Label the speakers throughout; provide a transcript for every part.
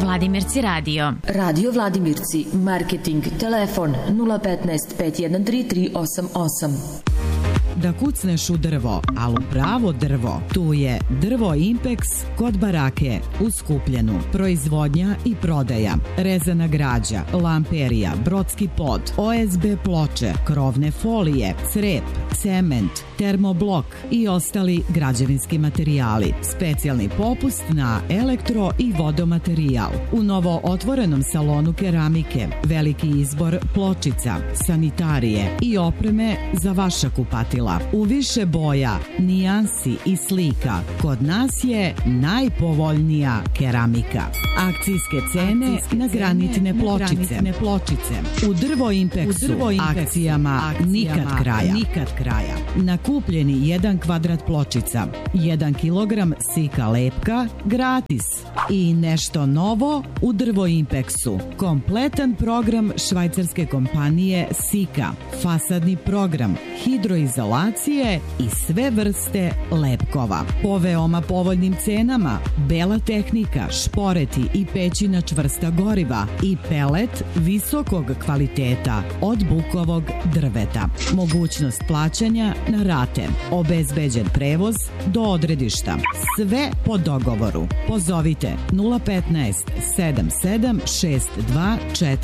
Speaker 1: Vladimirci radio.
Speaker 2: Radio Vladimirci, marketing, telefon 015 513 388.
Speaker 3: Da kucneš u drvo, ali u pravo drvo, tu je Drvo Impex kod barake u Skupljenu. Proizvodnja i prodaja, rezana građa, lamperija, brodski pod, OSB ploče, krovne folije, crep, cement, termoblok i ostali građevinski materijali. Specijalni popust na elektro i vodomaterijal. U novo otvorenom salonu keramike, veliki izbor pločica, sanitarije i opreme za vaša kupatila. U više boja, nijansi i slika, kod nas je najpovoljnija keramika. Akcijske cene na granitne pločice. U Drvo Impexu akcijama nikad kraja. Na kupljeni 1 kvadrat pločica, 1 kilogram sika lepka gratis. I nešto novo u Drvo Impexu. Kompletan program švajcarske kompanije Sika, fasadni program, hidroizolacije i sve vrste lepkova. Po veoma povoljnim cenama, bela tehnika, šporeti i pećina čvrsta goriva i pelet visokog kvaliteta od bukovog drveta. Mogućnost plaćanja na rate. Obezbeđen prevoz do odredišta. Sve po dogovoru. Pozovite 015 77 62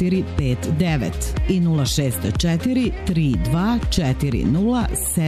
Speaker 3: 459 i 064 32 40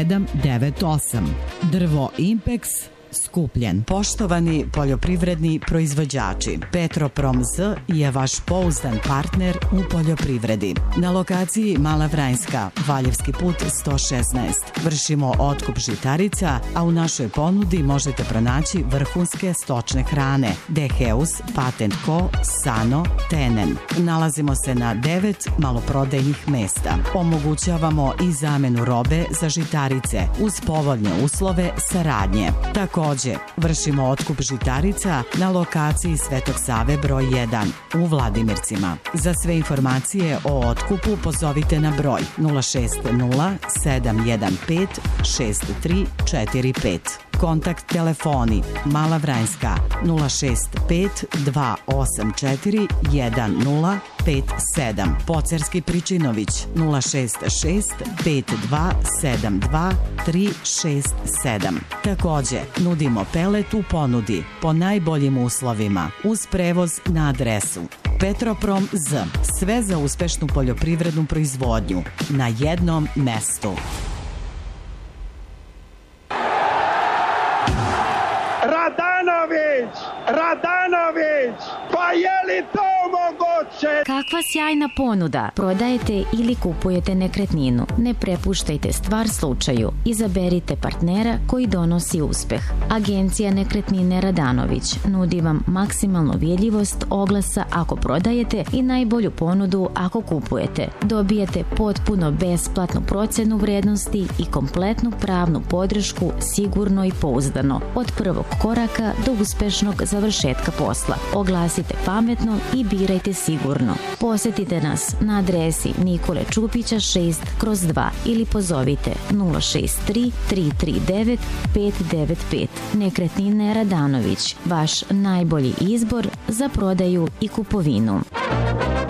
Speaker 3: 798. Drvo Impex Skupljen. Poštovani poljoprivredni proizvođači, Petroprom Z je vaš pouzdan partner u poljoprivredi. Na lokaciji Mala Vranjska, Valjevski put 116. Vršimo otkup žitarica, a u našoj ponudi možete pronaći vrhunske stočne hrane Deheus, Patent Co, Sano, Tenen. Nalazimo se na 9 maloprodajnih mesta. Omogućavamo i zamenu robe za žitarice uz povoljne uslove saradnje. Takođe, vršimo otkup žitarica na lokaciji Svetog Save broj 1 u Vladimircima. Za sve informacije o otkupu pozovite na broj 060 715 6345. Kontakt telefoni Mala Vranjska 065 284 1057. Pocerski Pričinović 066 5272 367. Takođe, nudimo pelet u ponudi po najboljim uslovima uz prevoz na adresu Petroprom Z. Sve za uspešnu poljoprivrednu proizvodnju na jednom mestu.
Speaker 4: Radanović, pa je li to moguće?
Speaker 1: Kakva sjajna ponuda! Prodajete ili kupujete nekretninu. Ne prepuštajte stvar slučaju. Izaberite partnera koji donosi uspeh. Agencija Nekretnine Radanović nudi vam maksimalnu vidljivost oglasa ako prodajete i najbolju ponudu ako kupujete. Dobijete potpuno besplatnu procenu vrednosti i kompletnu pravnu podršku sigurno i pouzdano. Od prvog koraka do uspešnog završetka posla. Oglasite pametno i birajte sigurno. Posetite nas na adresi Nikole Čupića 6/2 ili pozovite 063 339 595. Nekretnine Radanović, vaš najbolji izbor za prodaju i kupovinu.